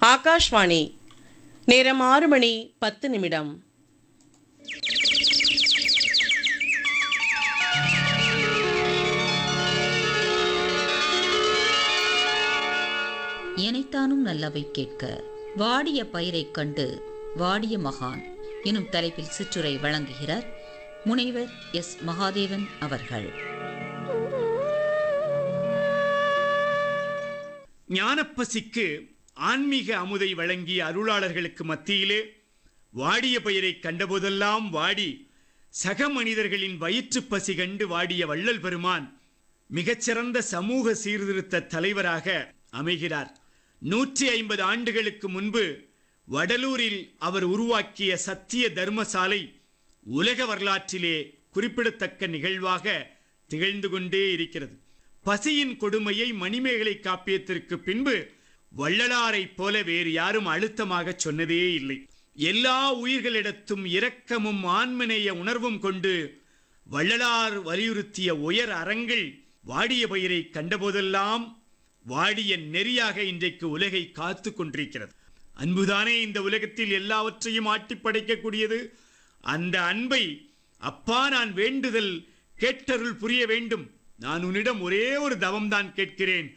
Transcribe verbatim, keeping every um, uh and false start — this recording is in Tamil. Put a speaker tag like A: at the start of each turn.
A: ஆகாஷ்வாணி. நேரம் ஆறு மணி பத்து நிமிடம்.
B: எனைத்தானும் நல்லவை கேட்க வாடிய பயிரைக் கண்டு வாடிய மகான் எனும் தலைப்பில் சிற்றுரை வழங்குகிறார் முனைவர் எஸ் மகாதேவன் அவர்கள்.
C: ஞானப்பசிக்கு ஆன்மீக அமுதை வழங்கிய அருளாளர்களுக்கு மத்தியிலே வாடிய பயிரை கண்டபோதெல்லாம் வாடி சக மனிதர்களின் வயிற்று பசி கண்டு வாடிய வள்ளல் பெருமான் மிகச்சிறந்த சமூக சீர்திருத்த தலைவராக அமைகிறார். நூற்றி ஐம்பது ஆண்டுகளுக்கு முன்பு வடலூரில் அவர் உருவாக்கிய சத்திய தர்மசாலை உலக வரலாற்றிலே குறிப்பிடத்தக்க நிகழ்வாக திகழ்ந்து கொண்டே இருக்கிறது. பசியின் கொடுமையை மணிமேகலை காப்பியத்திற்கு பின்பு வள்ளலாரை போல வேறு யாரும் அழுத்தமாக சொன்னதே இல்லை. எல்லா உயிர்களிடத்தும் இரக்கமும் ஆன்மநேய உணர்வும் கொண்டு வள்ளலார் வலியுறுத்திய உயர் அறங்கள் வாடிய பயிரை கண்டபோதெல்லாம் வாடிய நெறியாக இன்றைக்கு உலகை காத்து கொண்டிருக்கிறது. அன்புதானே இந்த உலகத்தில் எல்லாவற்றையும் ஆட்டி படைக்கக்கூடியது. அந்த அன்பை அப்பா நான் வேண்டுதல் கேட்டருள் புரிய வேண்டும். நான் உன்னிடம் ஒரே ஒரு தவம்தான் கேட்கிறேன்.